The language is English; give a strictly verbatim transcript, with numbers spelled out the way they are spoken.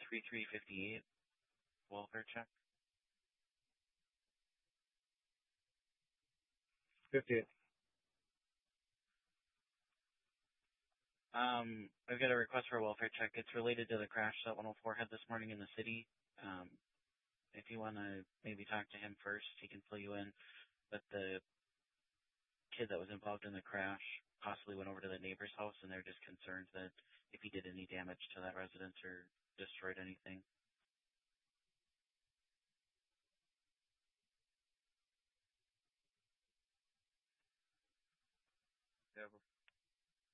three three five eight welfare check. fifty-eight. Um, I've got a request for a welfare check. It's related to the crash that one oh four had this morning in the city. Um, if you want to maybe talk to him first, he can fill you in. But the kid that was involved in the crash possibly went over to the neighbor's house, and they're just concerned that if he did any damage to that residence or destroyed anything.